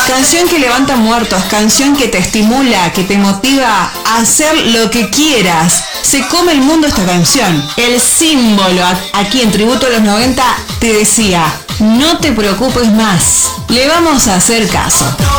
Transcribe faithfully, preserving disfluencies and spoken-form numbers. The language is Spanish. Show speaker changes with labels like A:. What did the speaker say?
A: Canción que levanta muertos, canción que te estimula, que te motiva a hacer lo que quieras. Se come el mundo esta canción. El símbolo aquí en Tributo a los noventa te decía, no te preocupes más, le vamos a hacer caso.